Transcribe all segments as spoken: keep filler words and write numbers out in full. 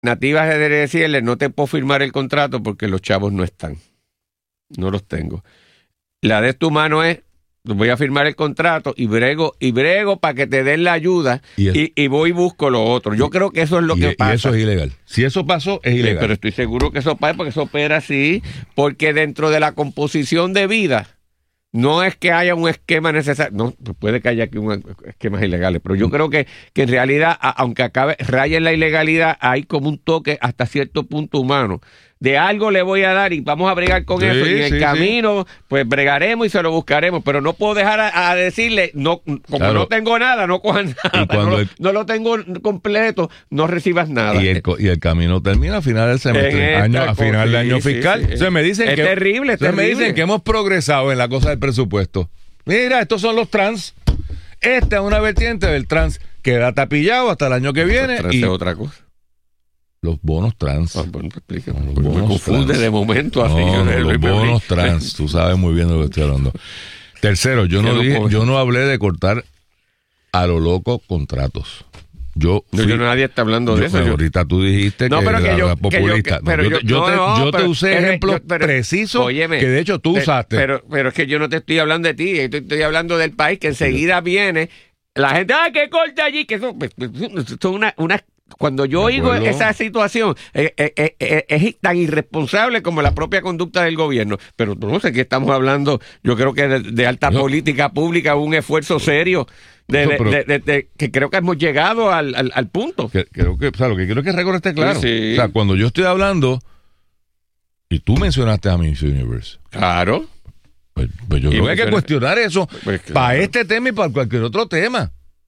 Nativas de decirle, no te puedo firmar el contrato porque los chavos no están. No los tengo. La de tu mano es, voy a firmar el contrato y brego, y brego para que te den la ayuda y, es, y, y voy y busco lo otro. Yo creo que eso es lo y, que pasa. Y eso es ilegal. Si eso pasó, es ilegal. Sí, pero estoy seguro que eso pasa porque eso opera así, porque dentro de la composición de vida, no es que haya un esquema necesario, no, puede que haya aquí un esquemas ilegales, pero yo creo que, que en realidad, aunque acabe, raya en la ilegalidad, hay como un toque hasta cierto punto humano. De algo le voy a dar y vamos a bregar con sí, eso. Y en sí, el camino, sí. pues bregaremos y se lo buscaremos. Pero no puedo dejar a, a decirle, no, como claro. no tengo nada, no cojan nada. No, el, no lo tengo completo, no recibas nada. Y el, y el camino termina a final del semestre, año, a final sí, del año fiscal. Sí, sí. Entonces me dicen es que, terrible, es terrible. Me dicen que hemos progresado en la cosa del presupuesto. Mira, estos son los trans. Esta es una vertiente del trans. Queda tapillado hasta el año que viene. Trans y es otra cosa. Los bonos trans. Ah, bueno, explícame. Los bonos me confunde trans. De momento. Así no, no, los bonos trans. Tú sabes muy bien de lo que estoy hablando. Tercero, yo no, dije, yo no hablé de cortar a lo loco contratos. Yo, fui, yo nadie está hablando yo, de eso. Yo, ahorita tú dijiste no, que pero era que yo, populista. Que yo, pero no, yo, yo, no, te, no, yo pero, te usé ejemplos precisos que de hecho tú pero, usaste. Pero, pero es que yo no te estoy hablando de ti, estoy, estoy hablando del país que enseguida sí. viene la gente, ¡ah, que corta allí! Que son, son una, una Cuando yo oigo esa situación, eh, eh, eh, eh, es tan irresponsable como la propia conducta del gobierno. Pero no sé qué estamos hablando, yo creo que de, de alta no. política pública, un esfuerzo serio, de, no, de, de, de, de, que creo que hemos llegado al, al, al punto. Que, creo que, o sea, lo que quiero es que récord esté claro. Sí, sí. O sea, cuando yo estoy hablando, y tú mencionaste a Miss Universe. Claro. Pues, pues yo y creo que hay que cuestionar eso pues, claro. para este tema y para cualquier otro tema.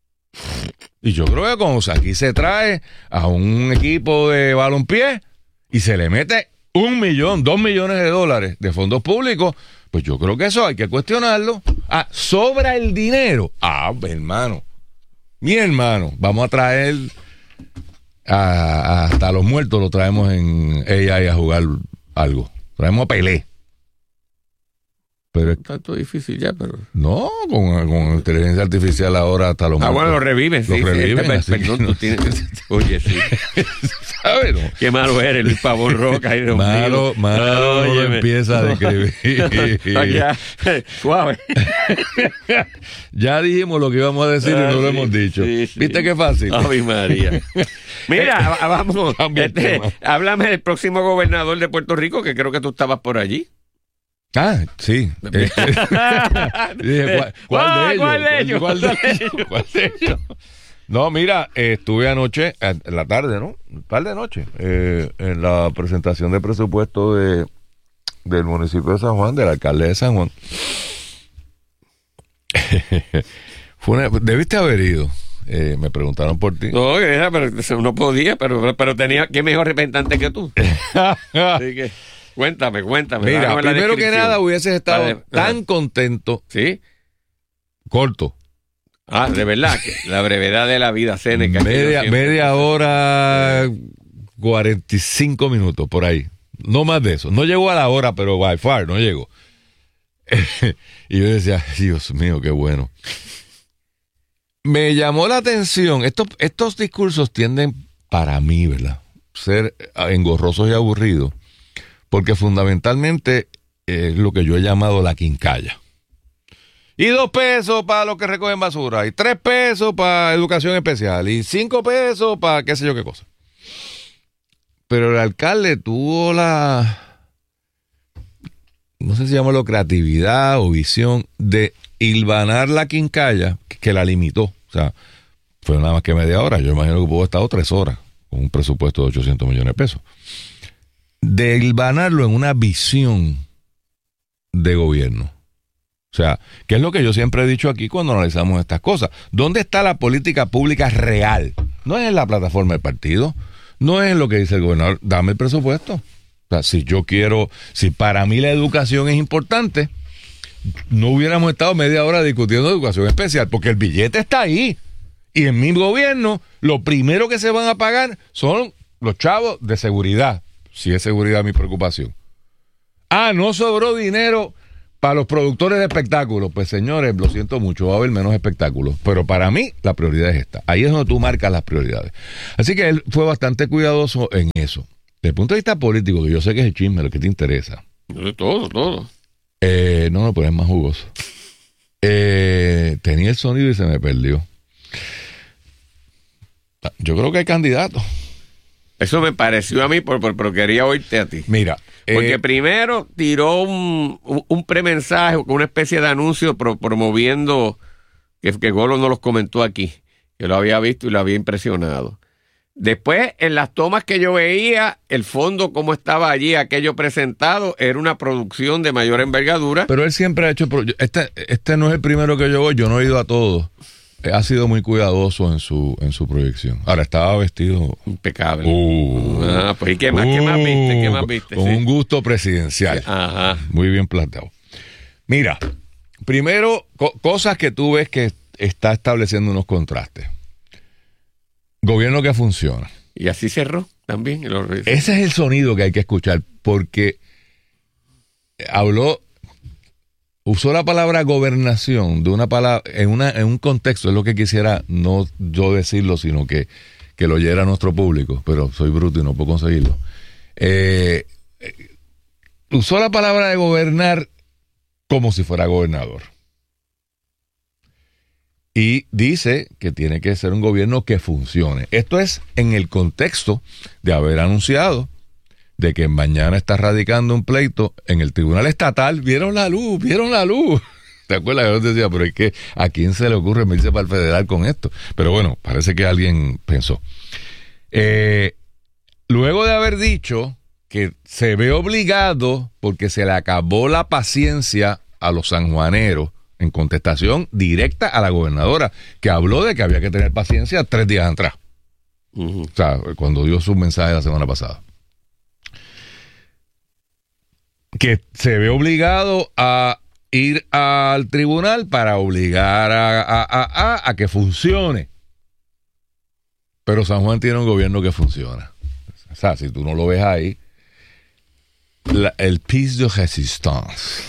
Y yo creo que como aquí se trae a un equipo de balompié y se le mete un millón, dos millones de dólares de fondos públicos, pues yo creo que eso hay que cuestionarlo. Ah, sobra el dinero. Ah, hermano, mi hermano, vamos a traer a, a, hasta los muertos, lo traemos en A I a jugar algo. Traemos a Pelé. Pero es tanto difícil ya, pero... No, con, con inteligencia artificial ahora hasta los Ah, muertos. bueno, lo reviven, sí. Lo reviven, sí, perdón, no. tú tienes... Oye, sí. ¿Sabes? No? Qué malo eres, Luis Pavón Roca. Ay, Dios malo, mío. malo no, no empieza a describir. Ya, suave. Ya dijimos lo que íbamos a decir ah, y no sí, lo hemos dicho. Sí, sí. ¿Viste qué fácil? Ave María. Mira, vamos. Este, háblame del próximo gobernador de Puerto Rico, que creo que tú estabas por allí. Ah, sí. Eh, dije, ¿cuál, cuál, de ellos? ¿Cuál de ellos? ¿Cuál de ellos? ¿Cuál de ellos? No, mira, eh, estuve anoche, en la tarde, ¿no? Tarde noche, eh, en la presentación de presupuesto de del municipio de San Juan, del alcalde de San Juan. Fue una, debiste haber ido. Eh, me preguntaron por ti. No, era, pero no podía, pero, pero tenía, ¿qué mejor representante que tú? Así que... Cuéntame, cuéntame. Mira, primero que nada hubieses estado de, tan uh, contento. ¿Sí? Corto. Ah, de verdad, que la brevedad de la vida, Seneca. Media, media hora, cuarenta y cinco minutos, por ahí. No más de eso. No llegó a la hora, pero by far, no llegó. Y yo decía, Dios mío, qué bueno. Me llamó la atención, estos, estos discursos tienden, para mí, ¿verdad?, ser engorrosos y aburridos. Porque fundamentalmente es lo que yo he llamado la quincalla. Y dos pesos para los que recogen basura, y tres pesos para educación especial, y cinco pesos para qué sé yo qué cosa. Pero el alcalde tuvo la, no sé si llamarlo creatividad o visión, de hilvanar la quincalla, que, que la limitó. O sea, fue nada más que media hora. Yo imagino que pudo haber estado tres horas con un presupuesto de ochocientos millones de pesos. De hilvanarlo en una visión de gobierno. O sea, que es lo que yo siempre he dicho aquí cuando analizamos estas cosas. ¿Dónde está la política pública real? No es en la plataforma del partido, no es en lo que dice el gobernador. Dame el presupuesto. O sea, si yo quiero, si para mí la educación es importante, no hubiéramos estado media hora discutiendo educación especial, porque el billete está ahí. Y en mi gobierno, lo primero que se van a pagar son los chavos de seguridad. Si es seguridad mi preocupación. Ah, no sobró dinero para los productores de espectáculos, pues señores, lo siento mucho, va a haber menos espectáculos. Pero para mí, la prioridad es esta. Ahí es donde tú marcas las prioridades. Así que él fue bastante cuidadoso en eso. Desde el punto de vista político, que yo sé que es el chisme lo que te interesa. Todo, todo. Eh, no, no, pero es más jugoso. Eh, tenía el sonido y se me perdió. Yo creo que hay candidatos. Eso me pareció a mí, pero, pero quería oírte a ti. Mira. Porque eh, primero tiró un, un, un premensaje, una especie de anuncio pro, promoviendo, que, que Golo no los comentó aquí, que lo había visto y lo había impresionado. Después, en las tomas que yo veía, el fondo como estaba allí, aquello presentado, era una producción de mayor envergadura. Pero él siempre ha hecho... Este, este no es el primero que yo voy, yo no he ido a todos. Ha sido muy cuidadoso en su en su proyección. Ahora, estaba vestido... Impecable. Uh, ah, pues ¿y qué más, uh, qué más viste? ¿Qué más viste? Con sí. un gusto presidencial. Ajá. Muy bien planteado. Mira, primero, co- cosas que tú ves que está estableciendo unos contrastes. Gobierno que funciona. Y así cerró también. Ese es el sonido que hay que escuchar, porque habló... Usó la palabra gobernación de una palabra en una en un contexto, es lo que quisiera no yo decirlo, sino que, que lo oyera nuestro público, pero soy bruto y no puedo conseguirlo. Eh, usó la palabra de gobernar como si fuera gobernador. Y dice que tiene que ser un gobierno que funcione. Esto es en el contexto de haber anunciado de que mañana está radicando un pleito en el Tribunal Estatal. Vieron la luz, vieron la luz. ¿Te acuerdas? Yo decía, pero es que ¿a quién se le ocurre irse para el federal con esto? Pero bueno, parece que alguien pensó. Eh, luego de haber dicho que se ve obligado porque se le acabó la paciencia a los sanjuaneros, en contestación directa a la gobernadora, que habló de que había que tener paciencia tres días atrás. Uh-huh. O sea, cuando dio su mensaje la semana pasada. Que se ve obligado a ir al tribunal para obligar a, a, a, a, a que funcione. Pero San Juan tiene un gobierno que funciona. O sea, si tú no lo ves ahí, la, el piece de resistance,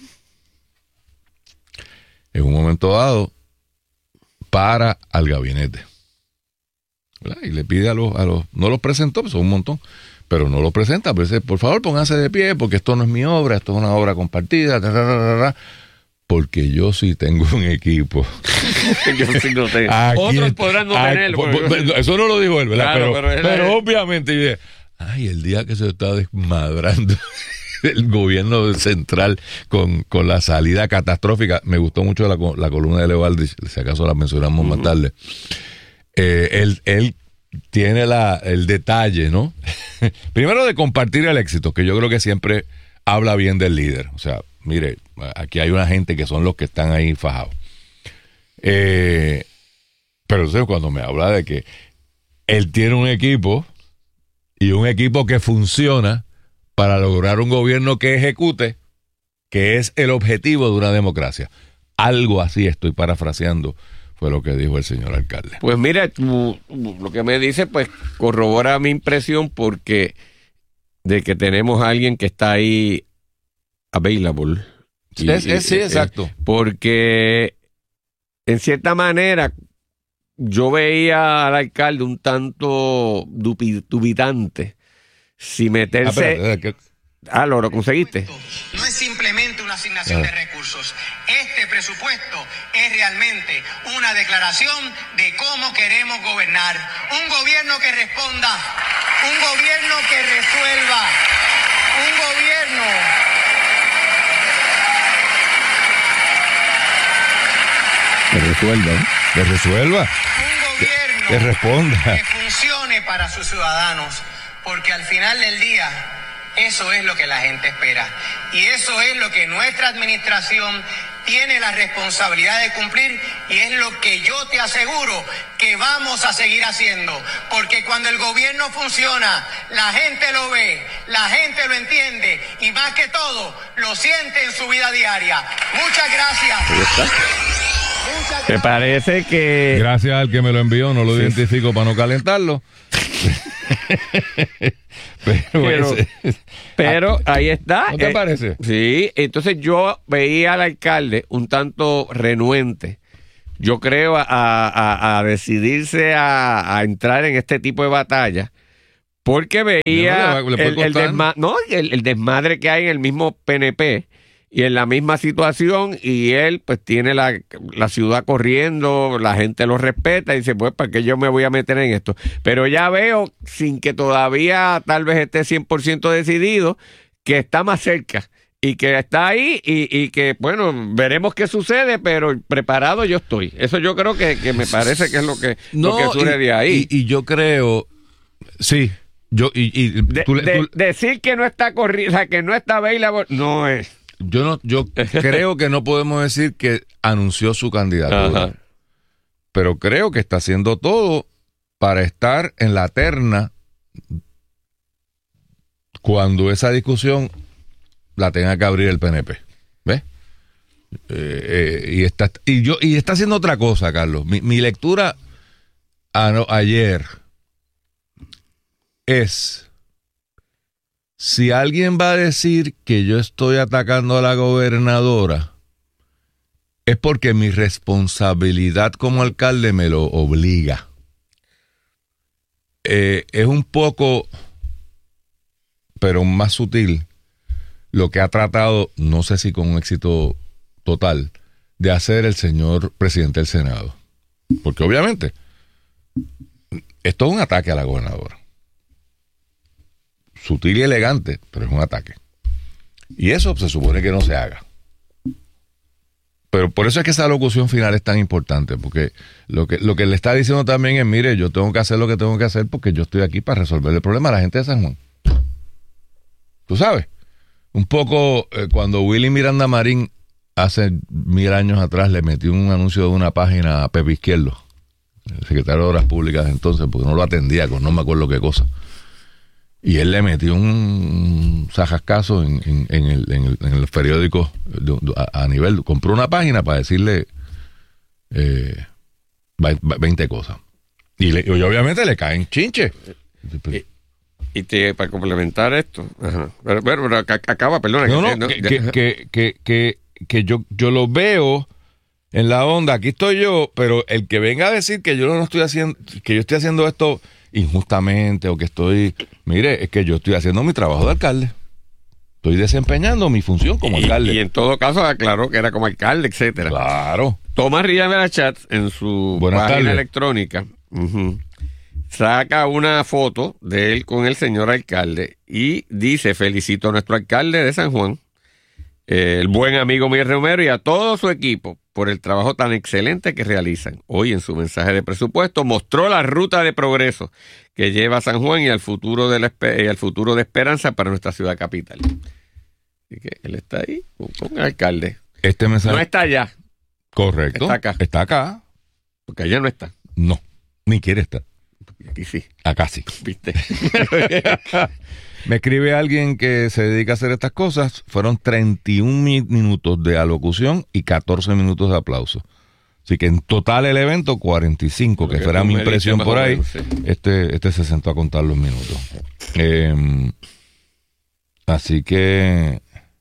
en un momento dado, para al gabinete. ¿Verdad? Y le pide a los, a los... No los presentó, pues son un montón. Pero no lo presenta, pero dice, por favor, pónganse de pie, porque esto no es mi obra, esto es una obra compartida, ta, ta, ta, ta, porque yo sí tengo un equipo. Yo sí lo tengo. Aquí, otros podrán no aquí, tenerlo. Porque... Eso no lo dijo él, ¿verdad? Claro, pero, pero, pero obviamente, dije, ay, el día que se está desmadrando el gobierno central con, con la salida catastrófica, me gustó mucho la, la columna de Leo Aldrich, si acaso la mencionamos uh-huh. más tarde. Eh, él, él tiene la, el detalle, ¿no? Primero de compartir el éxito, que yo creo que siempre habla bien del líder. O sea, mire, aquí hay una gente que son los que están ahí fajados. Eh, pero entonces cuando me habla de que él tiene un equipo y un equipo que funciona para lograr un gobierno que ejecute, que es el objetivo de una democracia. Algo así, estoy parafraseando, fue lo que dijo el señor alcalde. Pues mira, tú, lo que me dice, pues corrobora mi impresión porque de que tenemos a alguien que está ahí available. Y, es, es, sí, exacto. Eh, porque en cierta manera yo veía al alcalde un tanto dubitante si meterse... Ah, espérate, ¿qué? Ah, ¿lo, lo conseguiste? No es simplemente una asignación ah. de recursos. Este presupuesto es realmente una declaración de cómo queremos gobernar. Un gobierno que responda, un gobierno que resuelva, un gobierno... Que resuelva, ¿eh? Que resuelva. Un gobierno que, que responda. Que funcione para sus ciudadanos. Porque al final del día... eso es lo que la gente espera. Y eso es lo que nuestra administración tiene la responsabilidad de cumplir. Y es lo que yo te aseguro que vamos a seguir haciendo. Porque cuando el gobierno funciona, la gente lo ve, la gente lo entiende. Y más que todo, lo siente en su vida diaria. Muchas gracias. Muchas ¿Te parece que...? Gracias al que me lo envió, no lo sí. identifico para no calentarlo. Pero, pero, ese- pero ahí está. ¿No te Eh, parece? Sí, entonces yo veía al alcalde un tanto renuente. Yo creo a, a- a decidirse a, a entrar en este tipo de batalla. Porque veía No, le va- le puede el, el costar. desma- no, el, el desmadre que hay en el mismo P N P y en la misma situación, y él pues tiene la, la ciudad corriendo, la gente lo respeta y dice, pues, ¿para qué yo me voy a meter en esto? Pero ya veo, sin que todavía tal vez esté cien por ciento decidido, que está más cerca y que está ahí y, y que, bueno, veremos qué sucede, pero preparado yo estoy. Eso yo creo que, que me parece que es lo que, lo que surge y, de ahí. Y, y yo creo, sí, yo y, y De- tú le- de- tú- decir que no está corrida, que no está available, no es. yo no, yo creo que no podemos decir que anunció su candidatura, Ajá. pero creo que está haciendo todo para estar en la terna cuando esa discusión la tenga que abrir el P N P, ¿ves? Eh, eh, y está y yo y está haciendo otra cosa, Carlos. Mi, mi lectura ano- ayer es: si alguien va a decir que yo estoy atacando a la gobernadora, es porque mi responsabilidad como alcalde me lo obliga. Eh, es un poco, pero más sutil, lo que ha tratado, no sé si con un éxito total, de hacer el señor presidente del Senado. Porque obviamente, esto es un ataque a la gobernadora. Sutil y elegante, pero es un ataque. Y eso se supone que no se haga. Pero por eso es que esa locución final es tan importante, porque lo que, lo que le está diciendo también es, mire, yo tengo que hacer lo que tengo que hacer porque yo estoy aquí para resolver el problema a la gente de San Juan. ¿Tú sabes? Un poco eh, cuando Willy Miranda Marín hace mil años atrás le metió un anuncio de una página a Pepe Izquierdo, el secretario de Obras Públicas entonces, porque no lo atendía con no me acuerdo qué cosa. Y él le metió un sajascazo en, en, en, el, en, el, en el periódico de, de, a, a nivel, compró una página para decirle eh, veinte cosas. Y, le, y obviamente le caen chinche. Y, y te, para complementar esto, ajá. Pero, pero, pero ac- acaba, perdona. No, que- no, que, que, que, que, que, que yo, yo lo veo en la onda, aquí estoy yo, pero el que venga a decir que yo no estoy haciendo, que yo estoy haciendo esto injustamente o que estoy, mire, es que yo estoy haciendo mi trabajo de alcalde. Estoy desempeñando mi función como y, alcalde. y en todo caso aclaró que era como alcalde, etcétera. Claro. Tomás Rivera Chat en su Buenas página tardes. electrónica ujú, saca una foto de él con el señor alcalde y dice: felicito a nuestro alcalde de San Juan, eh, el buen amigo Miguel Romero, y a todo su equipo por el trabajo tan excelente que realizan. Hoy en su mensaje de presupuesto mostró la ruta de progreso que lleva a San Juan y al futuro de, la, espe- y al futuro de esperanza para nuestra ciudad capital. Así que él está ahí con, con el alcalde. Este mensaje. No está allá, Correcto. está acá. Está acá. porque allá no está. No. Ni quiere estar. Aquí sí, Acá sí. ¿viste? Me escribe alguien que se dedica a hacer estas cosas. Fueron treinta y un mi- minutos de alocución y catorce minutos de aplauso. Así que en total el evento, cuarenta y cinco, que Lo que fuera tú mi me impresión dices, por más o ahí. menos, sí. Este, este se sentó a contar los minutos. Eh, así que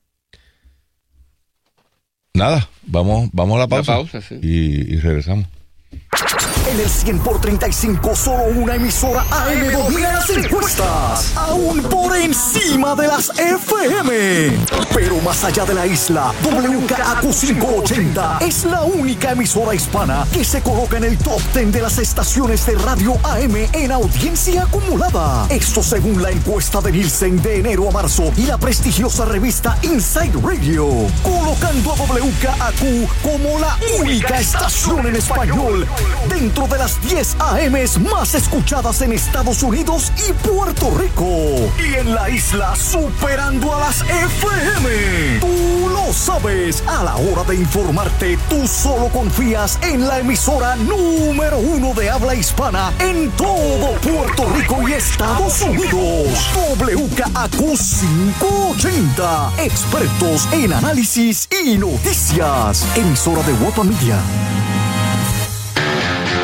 nada, vamos, vamos a la pausa, La pausa, sí. y, y regresamos. En el cien por treinta y cinco, solo una emisora A M domina las encuestas, aún por encima de las F M. Pero más allá de la isla, W K A Q quinientos ochenta es la única emisora hispana que se coloca en el top diez de las estaciones de radio A M en audiencia acumulada. Esto según la encuesta de Nielsen de enero a marzo y la prestigiosa revista Inside Radio, colocando a W K A Q como la única estación en español dentro de las diez A Ms más escuchadas en Estados Unidos y Puerto Rico. Y en la isla superando a las F M. Tú lo sabes, a la hora de informarte, tú solo confías en la emisora número uno de habla hispana en todo Puerto Rico y Estados Unidos. W K A Q quinientos ochenta. Expertos en análisis y noticias. Emisora de Guapa Media.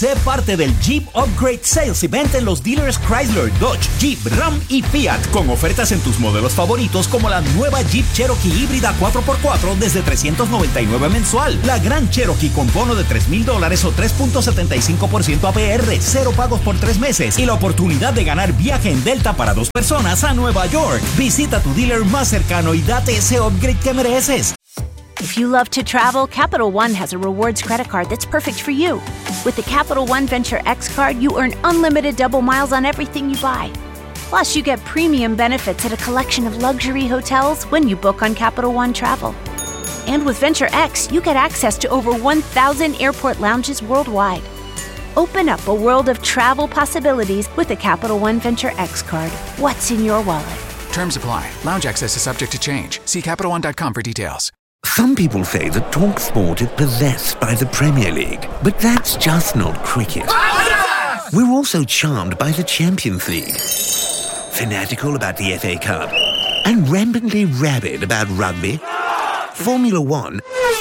Sé parte del Jeep Upgrade Sales Event en los dealers Chrysler, Dodge, Jeep, Ram y Fiat, con ofertas en tus modelos favoritos como la nueva Jeep Cherokee híbrida cuatro por cuatro desde trescientos noventa y nueve mensual, la Gran Cherokee con bono de tres mil dólares o tres punto setenta y cinco por ciento A P R, cero pagos por tres meses y la oportunidad de ganar viaje en Delta para dos personas a Nueva York. Visita tu dealer más cercano y date ese upgrade que mereces. If you love to travel, Capital One has a rewards credit card that's perfect for you. With the Capital One Venture X card, you earn unlimited double miles on everything you buy. Plus, you get premium benefits at a collection of luxury hotels when you book on Capital One Travel. And with Venture X, you get access to over one thousand airport lounges worldwide. Open up a world of travel possibilities with the Capital One Venture X card. What's in your wallet? Terms apply. Lounge access is subject to change. See Capital One dot com for details. Some people say that TalkSport is possessed by the Premier League, but that's just not cricket. We're also charmed by the Champions League, fanatical about the F A Cup, and rampantly rabid about rugby, Formula One,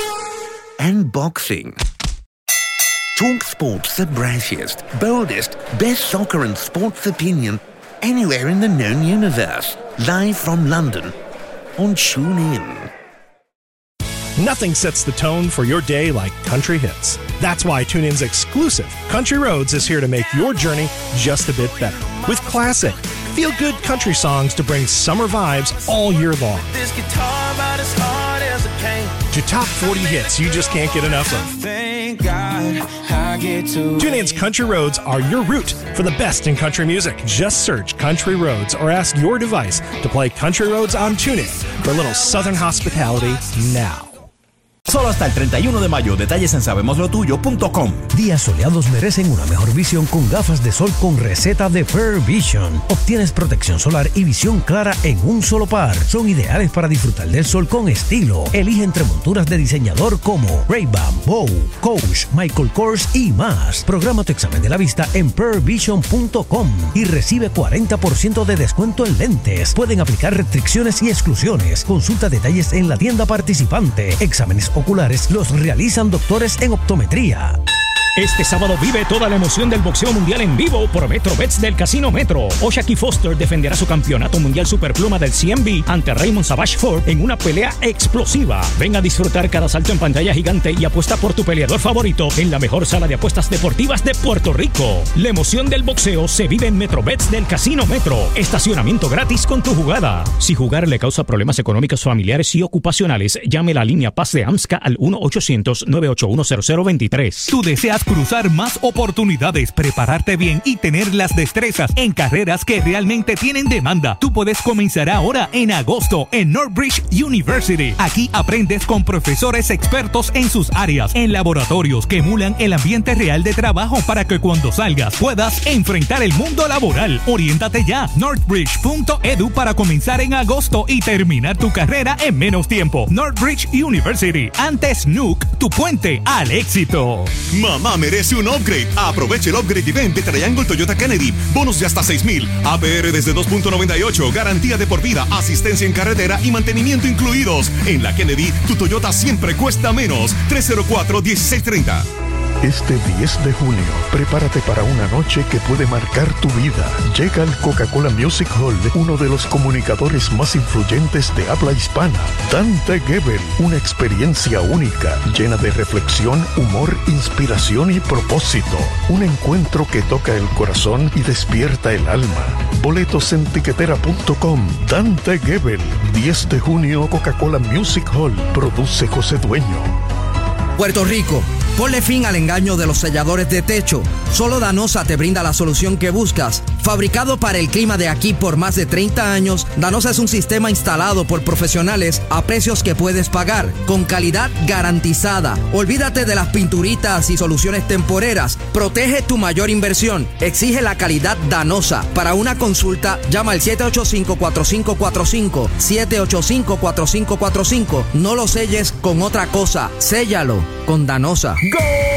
and boxing. TalkSport's the brassiest, boldest, best soccer and sports opinion anywhere in the known universe. Live from London on TuneIn. Nothing sets the tone for your day like country hits. That's why TuneIn's exclusive Country Roads is here to make your journey just a bit better. With classic, feel-good country songs to bring summer vibes all year long. This guitar about as hard as a pain. To top forty hits you just can't get enough of. Thank God I get to TuneIn's Country Roads are your route for the best in country music. Just search Country Roads or ask your device to play Country Roads on TuneIn for a little southern hospitality now. Solo hasta el treinta y uno de mayo. Detalles en sabemos lo tuyo punto com. Días soleados merecen una mejor visión con gafas de sol con receta de Pearl Vision. Obtienes protección solar y visión clara en un solo par. Son ideales para disfrutar del sol con estilo. Elige entre monturas de diseñador como Ray-Ban, Bow, Coach, Michael Kors y más. Programa tu examen de la vista en pearl vision punto com y recibe cuarenta por ciento de descuento en lentes. Pueden aplicar restricciones y exclusiones. Consulta detalles en la tienda participante. Exámenes oculares los realizan doctores en optometría. Este sábado vive toda la emoción del boxeo mundial en vivo por MetroBets del Casino Metro. O'Shaquie Foster defenderá su campeonato mundial superpluma del C M B ante Raymond Savage Ford en una pelea explosiva. Ven a disfrutar cada salto en pantalla gigante y apuesta por tu peleador favorito en la mejor sala de apuestas deportivas de Puerto Rico. La emoción del boxeo se vive en MetroBets del Casino Metro. Estacionamiento gratis con tu jugada. Si jugar le causa problemas económicos, familiares y ocupacionales, llame la línea Paz de AMSCA al uno ochocientos nueve ocho uno cero cero dos tres. Tú deseas cruzar más oportunidades, prepararte bien y tener las destrezas en carreras que realmente tienen demanda. Tú puedes comenzar ahora en agosto en Northbridge University. Aquí aprendes con profesores expertos en sus áreas, en laboratorios que emulan el ambiente real de trabajo para que cuando salgas puedas enfrentar el mundo laboral. Oriéntate ya, northbridge punto edu para comenzar en agosto y terminar tu carrera en menos tiempo. Northbridge University, antes N U C, tu puente al éxito. Mamá merece un upgrade. Aproveche el upgrade event de Triangle Toyota Kennedy. Bonos de hasta seis mil. A P R desde dos punto noventa y ocho. Garantía de por vida. Asistencia en carretera y mantenimiento incluidos. En la Kennedy, tu Toyota siempre cuesta menos. tres cero cuatro, uno seis tres cero. Este diez de junio, prepárate para una noche que puede marcar tu vida. Llega al Coca-Cola Music Hall uno de los comunicadores más influyentes de habla hispana, Dante Gebel. Una experiencia única, llena de reflexión, humor, inspiración y propósito. Un encuentro que toca el corazón y despierta el alma. Boletos en tiquetera punto com. Dante Gebel, diez de junio, Coca-Cola Music Hall. Produce José Dueño. Puerto Rico, ponle fin al engaño de los selladores de techo. Solo Danosa te brinda la solución que buscas. Fabricado para el clima de aquí por más de treinta años, Danosa es un sistema instalado por profesionales a precios que puedes pagar, con calidad garantizada. Olvídate de las pinturitas y soluciones temporeras. Protege tu mayor inversión. Exige la calidad Danosa. Para una consulta, llama al siete ocho cinco, cuatro cinco cuatro cinco, siete ocho cinco, cuatro cinco cuatro cinco. No lo selles con otra cosa. Séllalo con Danosa. ¡Gol!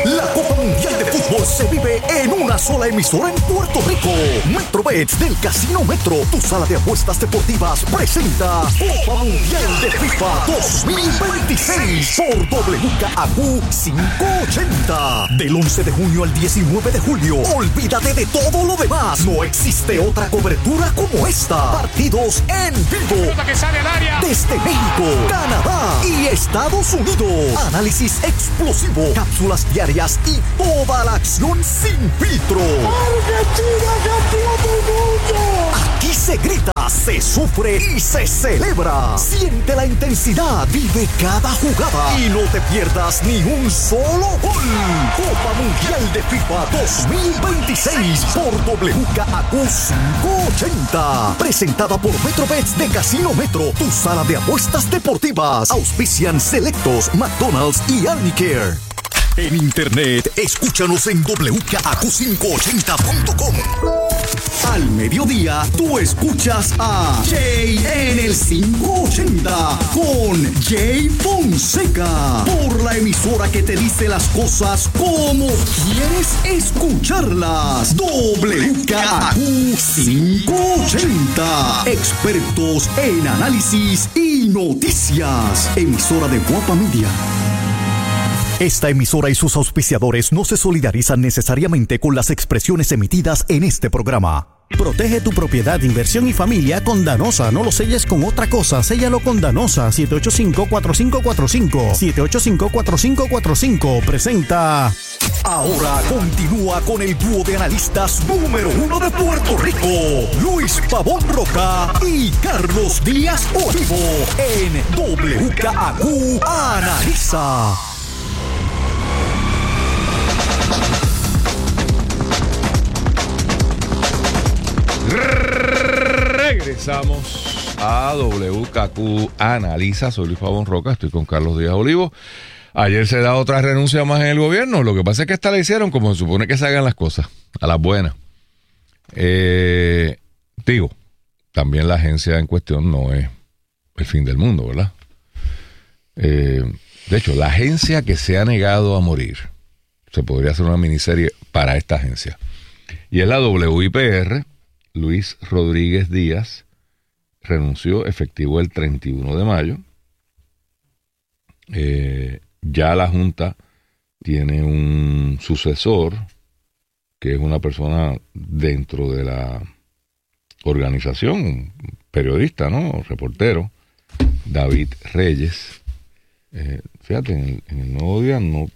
La Copa Mundial de Fútbol se vive en una sola emisora en Puerto Rico. MetroBets del Casino Metro, tu sala de apuestas deportivas, presenta Copa Mundial de FIFA dos mil veintiséis por W K A Q quinientos ochenta. Del once de junio al diecinueve de julio. Olvídate de todo lo demás. No existe otra cobertura como esta. Partidos en vivo. Desde México, Canadá y Estados Unidos. Análisis explosivo, cápsulas diarias y toda la acción sin filtro. ¡Argentina, campeón del mundo! Aquí se grita, se sufre y se celebra. Siente la intensidad, vive cada jugada y no te pierdas ni un solo gol. Copa Mundial de FIFA dos mil veintiséis por W K A Q quinientos ochenta. Presentada por MetroBets de Casino Metro, tu sala de apuestas deportivas. Auspician Selectos, McDonald's y Alnicare. En internet, escúchanos en W K A Q quinientos ochenta punto com. Al mediodía, tú escuchas a Jay en el quinientos ochenta con Jay Fonseca. Por la emisora que te dice las cosas como quieres escucharlas. W K A Q quinientos ochenta. Expertos en análisis y noticias. Emisora de Guapa Media. Esta emisora y sus auspiciadores no se solidarizan necesariamente con las expresiones emitidas en este programa. Protege tu propiedad, inversión y familia con Danosa. No lo selles con otra cosa, séllalo con Danosa. siete ocho cinco, cuatro cinco cuatro cinco. siete ocho cinco, cuatro cinco cuatro cinco. Presenta. Ahora continúa con el dúo de analistas número uno de Puerto Rico, Luis Pavón Roca y Carlos Díaz Olivo, en W K A Q Analiza. Regresamos a W K Q Analiza. Soy Luis Pavón Roca, estoy con Carlos Díaz Olivo. Ayer se da otra renuncia más en el gobierno. Lo que pasa es que esta la hicieron como se supone que se hagan las cosas, a las buenas. Eh, digo, también la agencia en cuestión no es el fin del mundo, ¿verdad? Eh, de hecho, la agencia que se ha negado a morir, se podría hacer una miniserie para esta agencia. Y es la W I P R. Luis Rodríguez Díaz renunció efectivo el treinta y uno de mayo. Eh, ya la Junta tiene un sucesor, que es una persona dentro de la organización, un periodista, ¿no? Reportero, David Reyes. Eh, fíjate, en el, en el Nuevo Día no,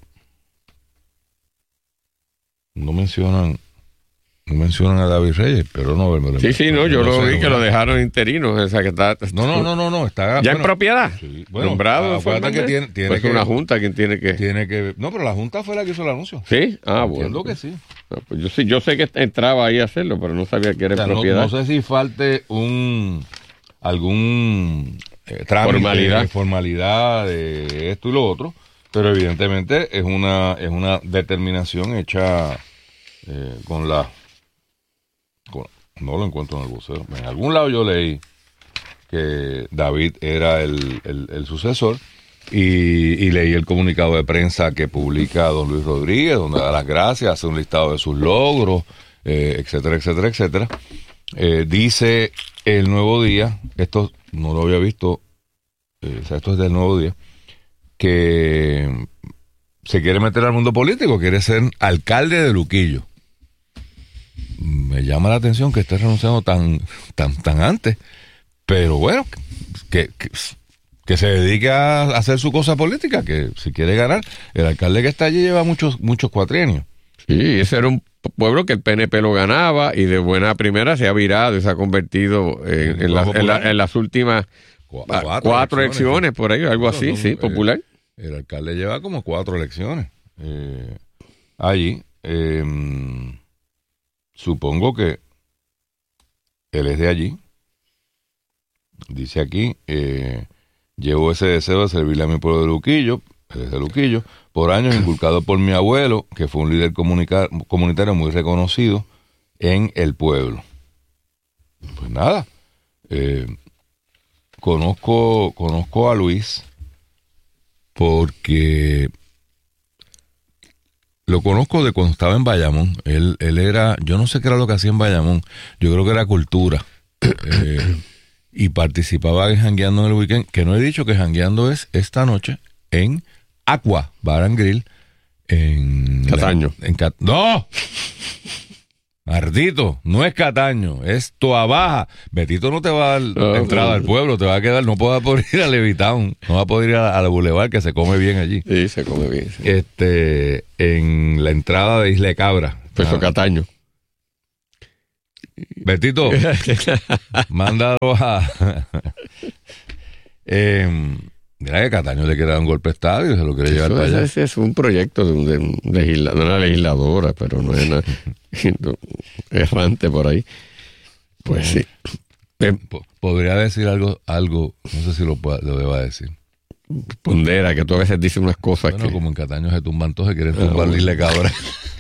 no mencionan No mencionan a David Reyes, pero no... Me lo sí, sí, no, yo no lo sé, vi no, que no. Lo dejaron interino. O sea, que está, no, no, no, no, no, está... ¿Ya bueno, en propiedad? Sí, bueno, nombrado. Acuérdate que tiene, tiene pues que... una junta quien tiene que... Tiene que... No, pero la junta fue la que hizo el anuncio. ¿Sí? Ah, Entiendo bueno. que sí. No, pues yo sí. Yo sé que entraba ahí a hacerlo, pero no sabía que era o sea, en propiedad. No, no sé si falte un... algún eh, trámite, formalidad. formalidad de esto y lo otro, pero evidentemente es una, es una determinación hecha eh, con la... Con, no lo encuentro en el vocero. En algún lado yo leí que David era el, el, el sucesor y, y leí el comunicado de prensa que publica don Luis Rodríguez, donde da las gracias, hace un listado de sus logros, eh, etcétera, etcétera, etcétera. Eh, dice el Nuevo Día, esto no lo había visto, eh, o sea, esto es del Nuevo Día, que se quiere meter al mundo político, quiere ser alcalde de Luquillo. Me llama la atención que esté renunciando tan, tan, tan antes, pero bueno, que, que, que se dedique a hacer su cosa política, que si quiere ganar, el alcalde que está allí lleva muchos, muchos cuatrienios. Sí, ese era un pueblo que el P N P lo ganaba y de buena primera se ha virado y se ha convertido en, en, la, en, la, en las últimas cuatro, cuatro, cuatro elecciones, elecciones, por ahí, algo así, sí, popular. El, el alcalde lleva como cuatro elecciones eh, allí. Eh, Supongo que él es de allí. Dice aquí, eh, llevo ese deseo de servirle a mi pueblo de Luquillo, él es de Luquillo, por años inculcado por mi abuelo, que fue un líder comunica- comunitario muy reconocido en el pueblo. Pues nada, eh, conozco, conozco a Luis porque lo conozco de cuando estaba en Bayamón. Él, él era, yo no sé qué era lo que hacía en Bayamón. Yo creo que era cultura. eh, y participaba en Jangueando en el Weekend, que no he dicho que Jangueando es esta noche en Aqua Bar and Grill en Cataño. La, en Cat, ¡No! Mardito, no es Cataño, es Toa Baja. Betito no te va a dar oh, entrada oh. al pueblo, te va a quedar, no vas a poder ir a Levitown, no vas a poder ir a, a la Boulevard, que se come bien allí. Sí, se come bien. Sí. Este, en la entrada de Isla de Cabra. Pues ah. Cataño. Betito, mándalo a... eh, mira que Cataño le quiere dar un golpe de estadio, se lo quiere llevar para allá. Ese es un proyecto de, de, de, de una legisladora, pero no es nada errante por ahí. Pues sí. Podría decir algo, algo, no sé si lo, lo deba decir. Pondera, que tú a veces dices unas cosas bueno, que... como en Cataño se tumban todos, se quieren tumbar la isla cabra.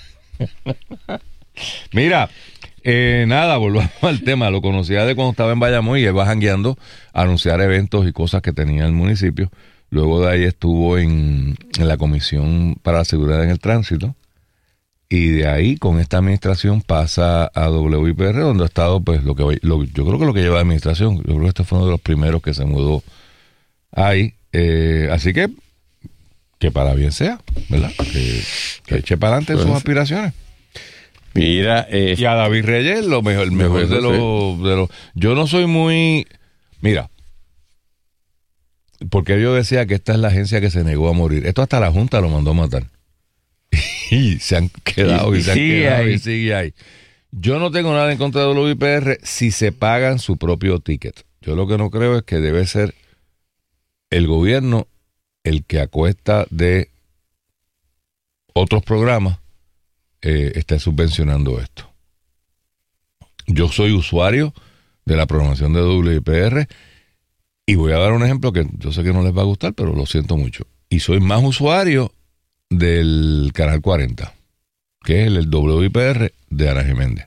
Mira, eh, nada, volvamos al tema. Lo conocía de cuando estaba en Bayamón y él va jangueando a anunciar eventos y cosas que tenía el municipio. Luego de ahí estuvo en, en la Comisión para la Seguridad en el Tránsito. Y de ahí, con esta administración, pasa a W I P R, donde ha estado, pues, lo que lo, yo creo que lo que lleva la administración. Yo creo que este fue uno de los primeros que se mudó ahí. Eh, así que, que para bien sea, ¿verdad? Que, que eche para adelante pues, sus aspiraciones. Mira, eh, y a David Reyes, lo mejor, el mejor, mejor de los de los. Yo no soy muy. Mira, porque yo decía que esta es la agencia que se negó a morir. Esto hasta la Junta lo mandó a matar. Y se han quedado y, y se han quedado ahí. y sigue ahí. Yo no tengo nada en contra de W I P R si se pagan su propio ticket. Yo lo que no creo es que debe ser el gobierno el que a cuesta de otros programas eh, esté subvencionando esto. Yo soy usuario de la programación de W I P R y voy a dar un ejemplo que yo sé que no les va a gustar, pero lo siento mucho. Y soy más usuario del Canal cuarenta, que es el, el W I P R de Ana Jiménez.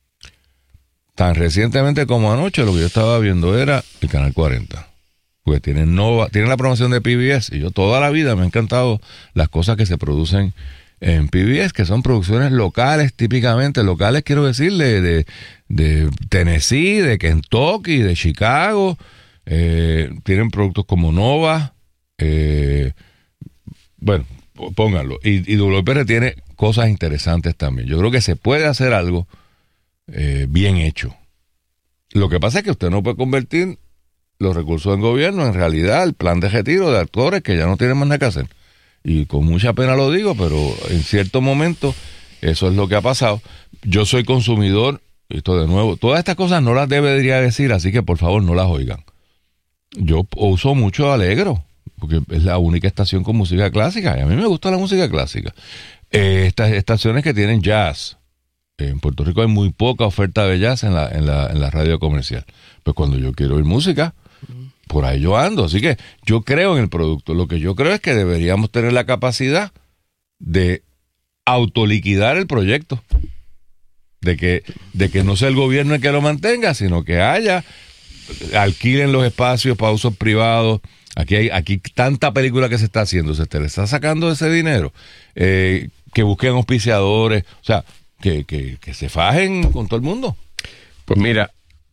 Tan recientemente como anoche lo que yo estaba viendo era el Canal cuarenta, porque tienen Nova, tienen la programación de P B S, y yo toda la vida me han encantado las cosas que se producen en P B S, que son producciones locales, típicamente locales, quiero decirle, de, de Tennessee, de Kentucky, de Chicago. Eh, tienen productos como Nova, eh, bueno, pónganlo. Y, y W P R tiene cosas interesantes también. Yo creo que se puede hacer algo eh, bien hecho. Lo que pasa es que usted no puede convertir los recursos del gobierno en realidad el plan de retiro de actores que ya no tienen más nada que hacer. Y con mucha pena lo digo, pero en cierto momento eso es lo que ha pasado. Yo soy consumidor, esto de nuevo, todas estas cosas no las debería decir, así que por favor no las oigan. Yo uso mucho Alegro, porque es la única estación con música clásica, y a mí me gusta la música clásica. Eh, estas estaciones que tienen jazz, en Puerto Rico hay muy poca oferta de jazz en la, en la, en la radio comercial. Pues cuando yo quiero oír música, por ahí yo ando. Así que yo creo en el producto. Lo que yo creo es que deberíamos tener la capacidad de autoliquidar el proyecto. De que, de que no sea el gobierno el que lo mantenga, sino que haya, alquilen los espacios para usos privados. Aquí hay aquí tanta película que se está haciendo, se te le está sacando ese dinero, eh, que busquen auspiciadores, o sea, que, que, que se fajen con todo el mundo. Pues mira,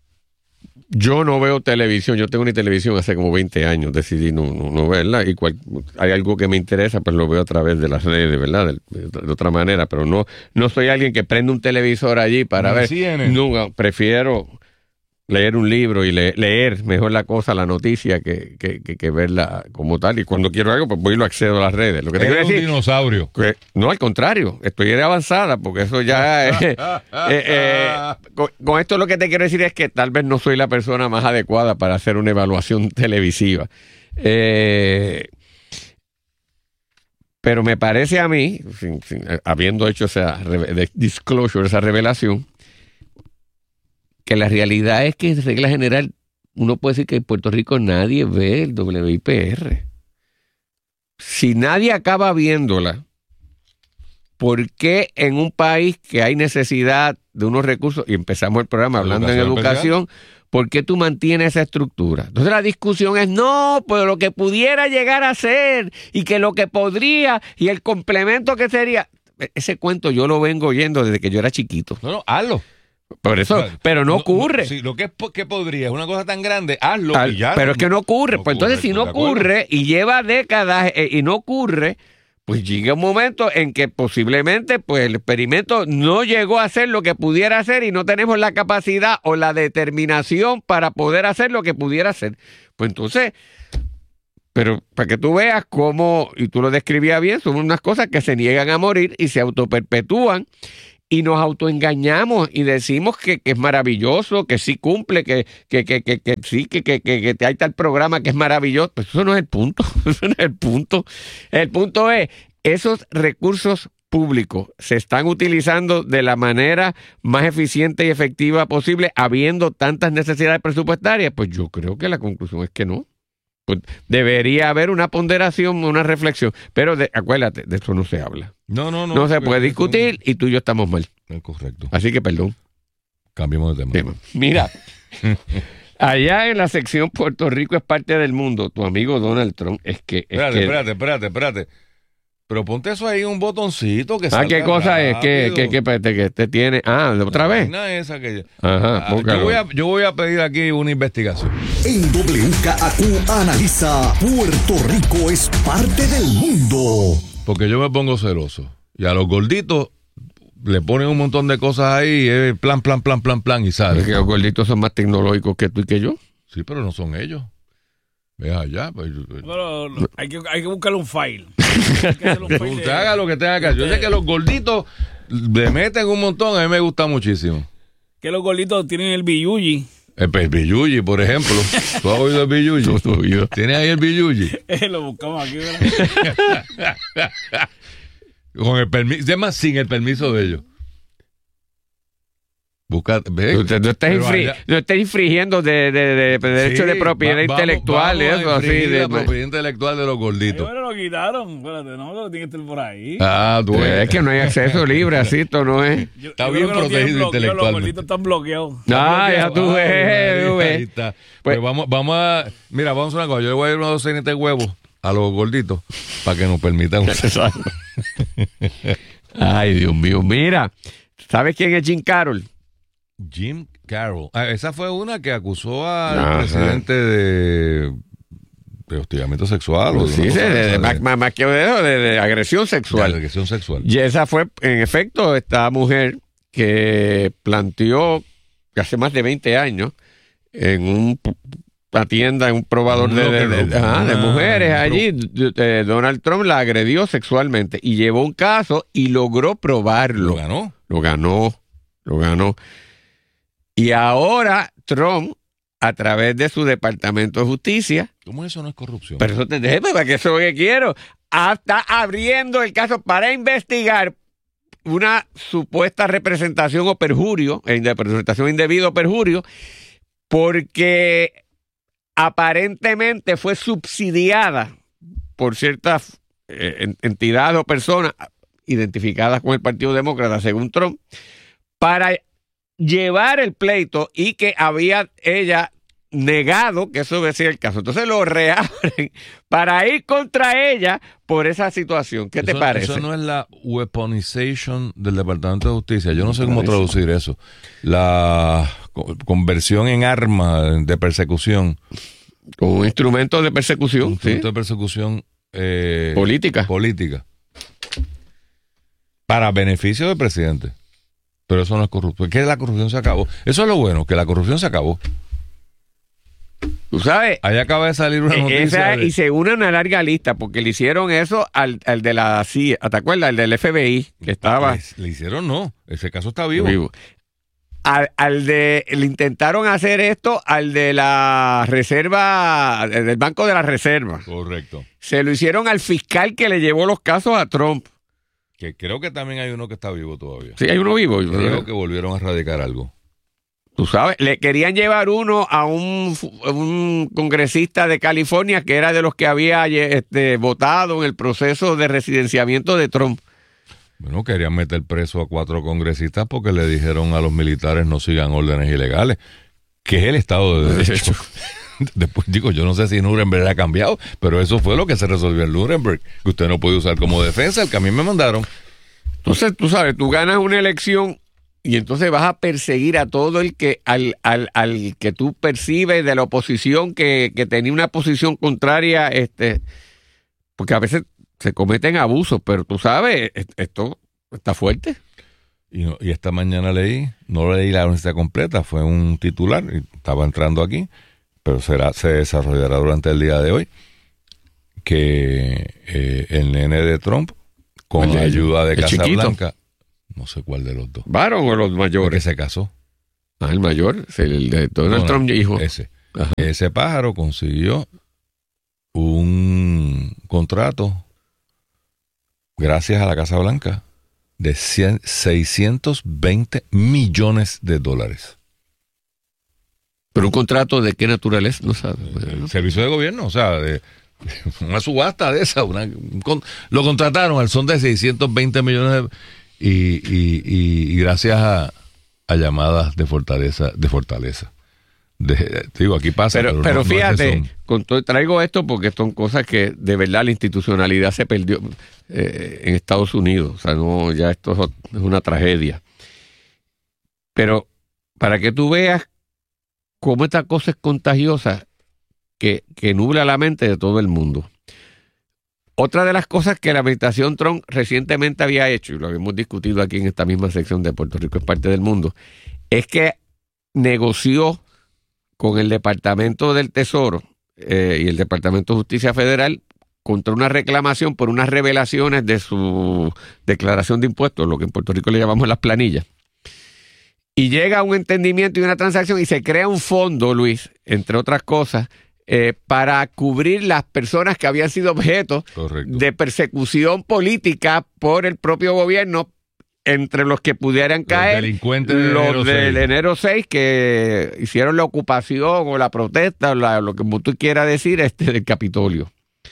yo no veo televisión, yo tengo ni televisión hace como veinte años, decidí no, no, no verla, y cual, hay algo que me interesa, pues lo veo a través de las redes, ¿verdad? De, de, de otra manera, pero no, no soy alguien que prende un televisor allí para ver. Nunca, prefiero leer un libro y le, leer mejor la cosa, la noticia, que, que, que, que verla como tal. Y cuando quiero algo, pues voy y lo accedo a las redes. Lo que te quiero decir, un dinosaurio. Que, no, al contrario, estoy de avanzada, porque eso ya es, eh, eh, con, con esto lo que te quiero decir es que tal vez no soy la persona más adecuada para hacer una evaluación televisiva. Eh, pero me parece a mí, sin, sin, habiendo hecho esa disclosure, esa revelación, que la realidad es que en regla general uno puede decir que en Puerto Rico nadie ve el W I P R. Si nadie acaba viéndola, ¿por qué en un país que hay necesidad de unos recursos, y empezamos el programa hablando en educación, ¿por qué tú mantienes esa estructura? Entonces la discusión es, no, pues lo que pudiera llegar a ser, y que lo que podría, y el complemento que sería... ese cuento yo lo vengo oyendo desde que yo era chiquito. No, no, hazlo. Por eso, Pero, pero no, no ocurre. No, sí, lo que es que podría, es una cosa tan grande, hazlo Al, y ya. Pero no, es que no ocurre. No pues ocurre, entonces, si no ocurre y lleva décadas eh, y no ocurre, pues llega un momento en que posiblemente pues el experimento no llegó a hacer lo que pudiera hacer y no tenemos la capacidad o la determinación para poder hacer lo que pudiera hacer. Pues entonces, pero para que tú veas cómo, y tú lo describías bien, son unas cosas que se niegan a morir y se autoperpetúan. Y nos autoengañamos y decimos que, que es maravilloso, que sí cumple, que, que, que, que, que sí, que, que, que, que hay tal programa que es maravilloso. Pues eso no es el punto, eso no es el punto. El punto es, esos recursos públicos se están utilizando de la manera más eficiente y efectiva posible, habiendo tantas necesidades presupuestarias. Pues yo creo que la conclusión es que no. Pues debería haber una ponderación, una reflexión, pero de, acuérdate, de eso no se habla. No, no, no. No se puede discutir y tú y yo estamos mal. Es correcto. Así que perdón. Cambiemos de tema. tema. Mira, allá en la sección Puerto Rico es parte del mundo, tu amigo Donald Trump es que... Es espérate, que... espérate, espérate, espérate. Pero ponte eso ahí, un botoncito que Ah, ¿qué cosa rápido. es? ¿Qué, qué, qué, qué, que te tiene? Ah, ¿otra vez? Esa que... Ajá, ah, yo, voy a, yo voy a pedir aquí una investigación. En W K A Q analiza Puerto Rico es parte del mundo. Porque yo me pongo celoso. Y a los gorditos le ponen un montón de cosas ahí, eh, plan, plan, plan, plan, plan, y sale. Es que los gorditos son más tecnológicos que tú y que yo. Sí, pero no son ellos. Ve allá. Pues, pero, no, hay, que, hay que buscarle un file. Usted de... haga lo que tenga que hacer. Yo sé que los gorditos le meten un montón, a mí me gusta muchísimo. Que los gorditos tienen el billuyi. El, el billuyi, por ejemplo. ¿Tú has oído el billuyi? ¿Tienes ahí el billuyi? Lo buscamos aquí, ¿verdad? Con el permiso, además sin el permiso de ellos. Busca, ve, no, estás infri, no estás infringiendo de, de, de, de derecho sí, de propiedad va, intelectual, vamos, eso vamos así. De la propiedad intelectual de los gorditos. Pero lo quitaron, espérate, no, lo tiene que estar por ahí. Ah, tú eh, es que no hay acceso libre, así esto no es. Yo, está yo bien protegido intelectualmente. Los gorditos están bloqueados. Ah, ya tú ves, tú ves. Ahí está. Pues, pues vamos, vamos a, mira, vamos a una cosa, yo le voy a dar una docenita de huevos a los gorditos para que nos permitan usar. Ay, Dios mío, mira, ¿sabes quién es Jim Carroll? Jim Carroll. Ah, esa fue una que acusó al Ajá. presidente de, de hostigamiento sexual. Pues sí, de, de, de, más, más que de, de, de agresión sexual. De agresión sexual. Y esa fue, en efecto, esta mujer que planteó hace más de veinte años en un, una tienda, en un probador de, de, de, de, ajá, de mujeres allí, de, Donald Trump la agredió sexualmente y llevó un caso y logró probarlo. ¿Lo ganó? Lo ganó, lo ganó. Y ahora Trump, a través de su Departamento de Justicia... ¿Cómo eso no es corrupción? Pero eso te déjeme, para que eso es lo que quiero. Está abriendo el caso para investigar una supuesta representación o perjurio, representación indebida o perjurio, porque aparentemente fue subsidiada por ciertas eh, entidades o personas identificadas con el Partido Demócrata, según Trump, para llevar el pleito y que había ella negado que eso decía el caso. Entonces lo reabren para ir contra ella por esa situación. ¿Qué eso, te parece? Eso no es la weaponization del Departamento de Justicia. Yo no sé cómo traducir eso. La conversión en arma de persecución. Como un instrumento de persecución. Un instrumento ¿sí? de persecución eh, política. Política. Para beneficio del presidente. Pero eso no es corrupción. Es que la corrupción se acabó. Eso es lo bueno, que la corrupción se acabó. Tú sabes. Ahí acaba de salir una noticia. Esa, de... Y se une una larga lista, porque le hicieron eso al, al de la C I A. ¿Te acuerdas? El del F B I, que estaba. Le, le hicieron no. Ese caso está vivo. vivo. Al, al de. Le intentaron hacer esto al de la Reserva. Del Banco de la Reserva. Correcto. Se lo hicieron al fiscal que le llevó los casos a Trump. Que creo que también hay uno que está vivo todavía. Sí, hay uno vivo. Creo que volvieron a radicar algo. Tú sabes, le querían llevar uno a un, un congresista de California que era de los que había este, votado en el proceso de residenciamiento de Trump. Bueno, querían meter preso a cuatro congresistas porque le dijeron a los militares no sigan órdenes ilegales, que es el Estado de Derecho. Después digo, yo no sé si Nuremberg ha cambiado, pero eso fue lo que se resolvió en Nuremberg, que usted no puede usar como defensa el que a mí me mandaron. Entonces, tú sabes, tú ganas una elección y entonces vas a perseguir a todo el que, al, al, al que tú percibes de la oposición que, que tenía una posición contraria, este, porque a veces se cometen abusos, pero tú sabes, esto está fuerte. Y, no, y esta mañana leí, no leí la noticia completa, fue un titular, y estaba entrando aquí, pero será se desarrollará durante el día de hoy, que eh, el nene de Trump, con la ayuda de Casa Blanca, no sé cuál de los dos. ¿Varón o los mayores? Que se casó. Ah, el mayor, el de Donald no, Trump, no, hijo. Ese. Ajá. Ese pájaro consiguió un contrato, gracias a la Casa Blanca, de cien, seiscientos veinte millones de dólares. ¿Pero un contrato de qué naturaleza? No sabe. El servicio de gobierno, o sea, de, una subasta de esa. Una, un, lo contrataron al son de seiscientos veinte millones de, y, y, y, y gracias a, a llamadas de fortaleza. De fortaleza. De, te digo, aquí pasa. Pero, pero, pero no, fíjate, no es con todo, traigo esto porque son cosas que de verdad la institucionalidad se perdió eh, en Estados Unidos. O sea, no, ya esto es una tragedia. Pero para que tú veas cómo esta cosa es contagiosa, que, que nubla la mente de todo el mundo. Otra de las cosas que la administración Trump recientemente había hecho, y lo habíamos discutido aquí en esta misma sección de Puerto Rico es parte del mundo, es que negoció con el Departamento del Tesoro eh, y el Departamento de Justicia Federal contra una reclamación por unas revelaciones de su declaración de impuestos, lo que en Puerto Rico le llamamos las planillas. Y llega a un entendimiento y una transacción y se crea un fondo, Luis, entre otras cosas, eh, para cubrir las personas que habían sido objeto Correcto. de persecución política por el propio gobierno, entre los que pudieran caer los delincuentes de los enero del seis. enero seis que hicieron la ocupación o la protesta, o la, lo que tú quieras decir, este, del Capitolio.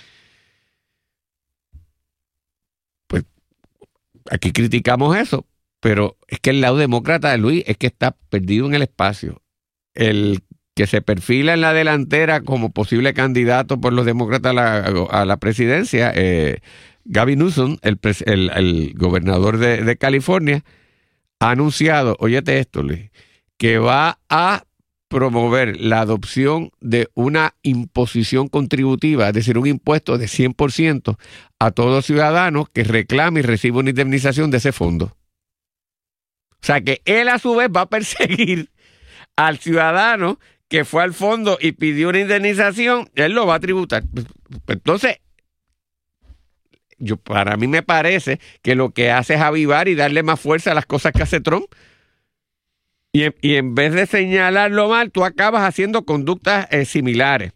Pues aquí criticamos eso, pero es que el lado demócrata, Luis, es que está perdido en el espacio. El que se perfila en la delantera como posible candidato por los demócratas a la, a la presidencia, eh, Gavin Newsom, el, el, el gobernador de, de California, ha anunciado, óyete esto, Luis, que va a promover la adopción de una imposición contributiva, es decir, un impuesto de cien por ciento a todo ciudadano que reclame y reciba una indemnización de ese fondo. O sea que él a su vez va a perseguir al ciudadano que fue al fondo y pidió una indemnización, él lo va a tributar. Entonces, yo, para mí me parece que lo que hace es avivar y darle más fuerza a las cosas que hace Trump. Y en, y en vez de señalarlo mal, tú acabas haciendo conductas eh, similares.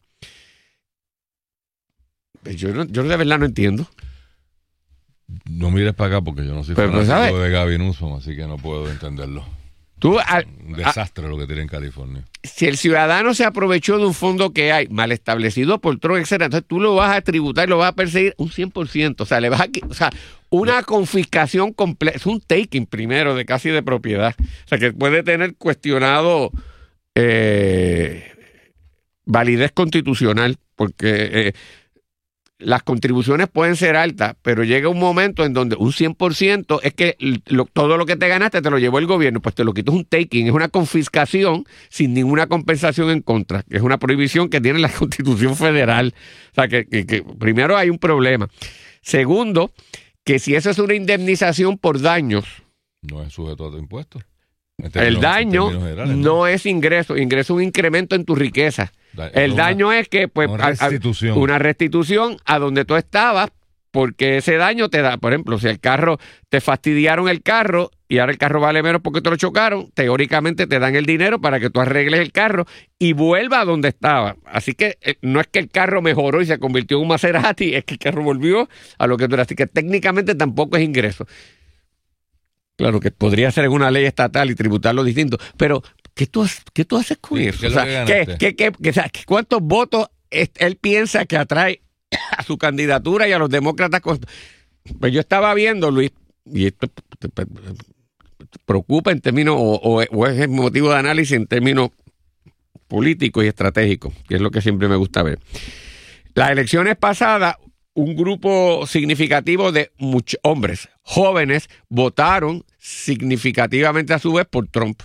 Yo, no, yo de verdad no entiendo. No mires para acá porque yo no soy Pero, fanático pues, de Gavin Newsom, así que no puedo entenderlo. Tú, a, un desastre a, lo que tiene en California. Si el ciudadano se aprovechó de un fondo que hay mal establecido por Trump, etcétera, entonces tú lo vas a tributar, lo vas a perseguir un cien por ciento. O sea, le vas a, o sea, una confiscación completa, es un taking primero de casi de propiedad. O sea, que puede tener cuestionado eh, validez constitucional, porque eh, las contribuciones pueden ser altas, pero llega un momento en donde un cien por ciento es que lo, todo lo que te ganaste te lo llevó el gobierno, pues te lo quito, es un taking, es una confiscación sin ninguna compensación en contra, que es una prohibición que tiene la Constitución Federal. O sea, que, que, que primero hay un problema. Segundo, que si eso es una indemnización por daños, no es sujeto a impuestos. El daño no es ingreso, ingreso es un incremento en tu riqueza. El daño es que, pues, una restitución. A, una restitución a donde tú estabas, porque ese daño te da, por ejemplo, si el carro, te fastidiaron el carro y ahora el carro vale menos porque te lo chocaron, teóricamente te dan el dinero para que tú arregles el carro y vuelva a donde estaba. Así que eh, no es que el carro mejoró y se convirtió en un Maserati, es que el carro volvió a lo que tú eras. Así que técnicamente tampoco es ingreso. Claro que podría ser en una ley estatal y tributarlo distinto, pero ¿qué tú, qué tú haces con eso? O sea, ¿qué, qué, qué, qué, ¿cuántos votos él piensa que atrae a su candidatura y a los demócratas? Pues yo estaba viendo, Luis, y esto te, te, te preocupa en términos, o, o, o es motivo de análisis en términos políticos y estratégicos, que es lo que siempre me gusta ver. Las elecciones pasadas un grupo significativo de muchos hombres jóvenes votaron significativamente a su vez por Trump.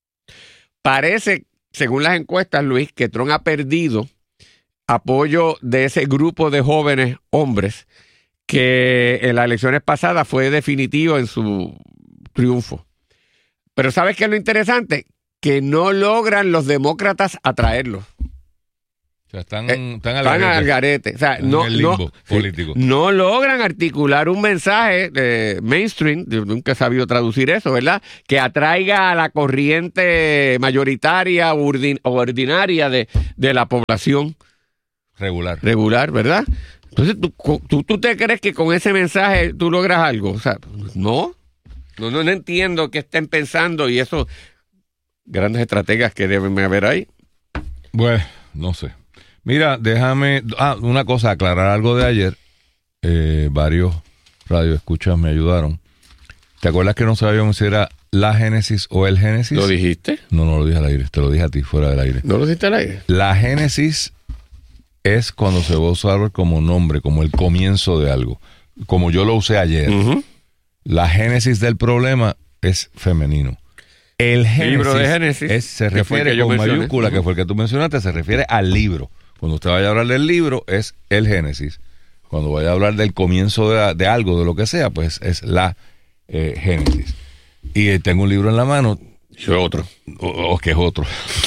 Parece, según las encuestas, Luis, que Trump ha perdido apoyo de ese grupo de jóvenes hombres que en las elecciones pasadas fue definitivo en su triunfo. Pero ¿sabes qué es lo interesante? Que no logran los demócratas atraerlos. O sea, están, eh, están, al, están garete, al garete. O sea, están no, en el limbo no, político. no logran articular un mensaje eh, mainstream, yo nunca he sabido traducir eso, ¿verdad? Que atraiga a la corriente mayoritaria o ordin, ordinaria de, de la población. Regular. Regular, ¿verdad? Entonces, ¿tú, tú, ¿tú te crees que con ese mensaje tú logras algo? O sea, no. No, no, no entiendo qué estén pensando y eso, grandes estrategias que deben haber ahí. Bueno, no sé. Mira, déjame, ah, una cosa, aclarar algo de ayer. Eh, varios radioescuchas me ayudaron. ¿Te acuerdas que no sabíamos si era la Génesis o el Génesis? ¿Lo dijiste? No, no lo dije al aire, te lo dije a ti fuera del aire. ¿No lo dijiste al aire? La Génesis es cuando se va a usar como nombre, como el comienzo de algo. Como yo lo usé ayer. Uh-huh. La génesis del problema es femenino. El Génesis, libro de Génesis es, se refiere con mayúscula, que fue el que tú mencionaste, se refiere al libro. Cuando usted vaya a hablar del libro, es el Génesis. Cuando vaya a hablar del comienzo de, de algo, de lo que sea, pues es la eh, Génesis. Y eh, tengo un libro en la mano. Es otro. O, o que es otro.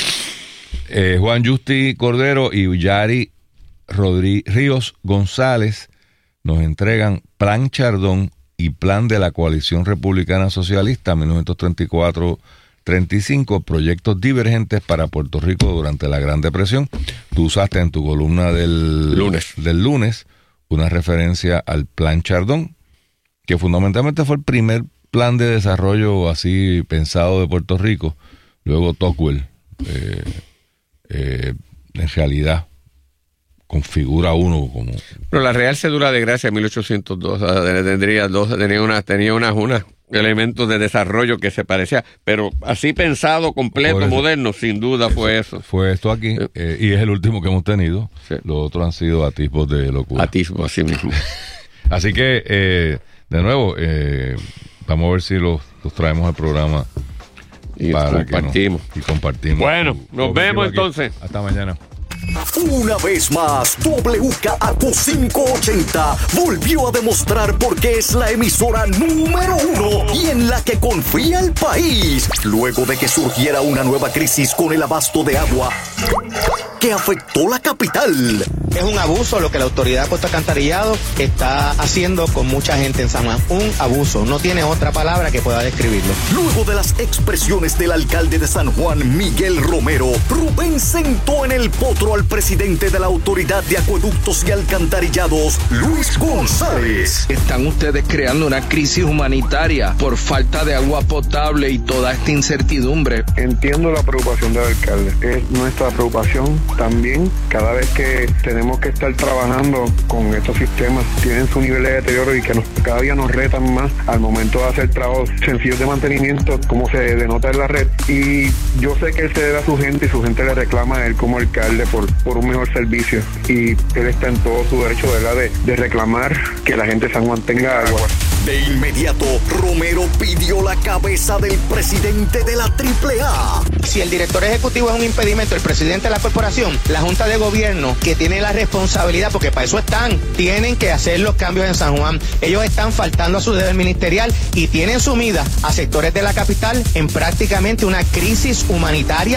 eh, Juan Justi Cordero y Yari Rodrí, Ríos González nos entregan Plan Chardón y Plan de la Coalición Republicana Socialista mil novecientos treinta y cuatro a treinta y cinco, proyectos divergentes para Puerto Rico durante la Gran Depresión. Tú usaste en tu columna del lunes, del lunes una referencia al Plan Chardón, que fundamentalmente fue el primer plan de desarrollo así pensado de Puerto Rico. Luego Tocqueville, eh, eh, en realidad, configura uno como... Pero la Real Cédula de Gracia en mil ochocientos dos, o sea, tendría dos, tenía unas tenía unas unas elementos de desarrollo que se parecía, pero así pensado, completo, eso, moderno, sin duda fue eso. Fue esto aquí, sí. eh, y es el último que hemos tenido. Sí. Los otros han sido atisbos de locura. Atisbos, así mismo. Así que, eh, de nuevo, eh, vamos a ver si los, los traemos al programa. Y para compartimos. Que nos, y compartimos. Bueno, tu, nos vemos entonces. Hasta mañana. Una vez más, W K A T quinientos ochenta volvió a demostrar por qué es la emisora número uno y en la que confía el país, luego de que surgiera una nueva crisis con el abasto de agua que afectó la capital. Es un abuso lo que la autoridad de Puerto Alcantarillado está haciendo con mucha gente en San Juan. Un abuso, no tiene otra palabra que pueda describirlo. Luego de las expresiones del alcalde de San Juan, Miguel Romero, Rubén sentó en el potro al presidente de la Autoridad de Acueductos y Alcantarillados, Luis González. Están ustedes creando una crisis humanitaria por falta de agua potable y toda esta incertidumbre. Entiendo la preocupación del alcalde. Es nuestra preocupación también. Cada vez que tenemos que estar trabajando con estos sistemas, tienen su nivel de deterioro y que nos, cada día nos retan más al momento de hacer trabajos sencillos de mantenimiento, como se denota en la red. Y yo sé que él se debe a su gente y su gente le reclama a él como alcalde por, por un mejor servicio. Y él está en todo su derecho, ¿verdad?, de, de reclamar que la gente de San Juan tenga agua. De inmediato, Romero pidió la cabeza del presidente de la triple A. Si el director ejecutivo es un impedimento, el presidente de la corporación, la Junta de Gobierno, que tiene la responsabilidad, porque para eso están, tienen que hacer los cambios en San Juan. Ellos están faltando a su deber ministerial y tienen sumida a sectores de la capital en prácticamente una crisis humanitaria.